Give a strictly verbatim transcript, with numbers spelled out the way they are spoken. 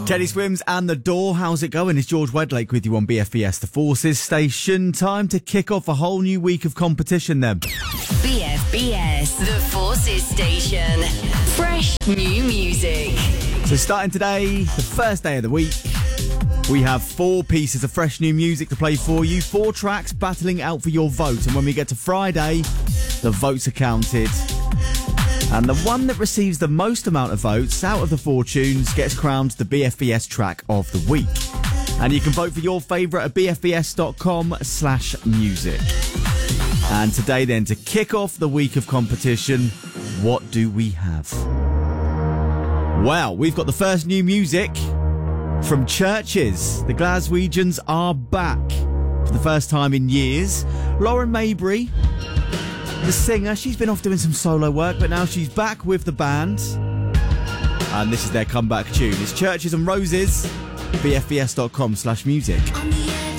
Teddy Swims and The Door. How's it going? It's George Wedlake with you on B F B S, the Forces station. Time to kick off a whole new week of competition then. B F B S, the Forces station. Fresh new music. So starting today, the first day of the week, we have four pieces of fresh new music to play for you. Four tracks battling out for your vote. And when we get to Friday, the votes are counted. And the one that receives the most amount of votes out of the four tunes gets crowned the B F B S track of the week. And you can vote for your favourite at bfbs.com slash music. And today then, to kick off the week of competition, what do we have? Well, we've got the first new music from Churches. The Glaswegians are back for the first time in years. Lauren Maybury, the singer, she's been off doing some solo work, but now she's back with the band. And this is their comeback tune. It's Churches and Roses, bfbs.com slash music. On the